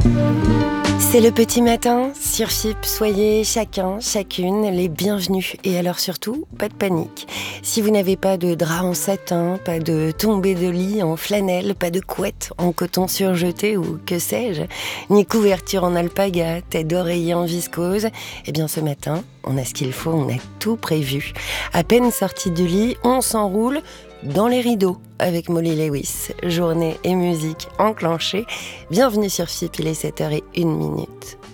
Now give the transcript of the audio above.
C'est le petit matin sur FIP, soyez chacun, chacune les bienvenus. Et alors surtout, pas de panique. Si vous n'avez pas de drap en satin, pas de tombée de lit en flanelle, pas de couette en coton surjeté ou que sais-je, ni couverture en alpaga, tête d'oreiller en viscose, eh bien ce matin, on a ce qu'il faut, on a tout prévu. À peine sorti du lit, on s'enroule dans les rideaux avec Molly Lewis. Journée et musique enclenchée. Bienvenue sur FIP, il est 7h01.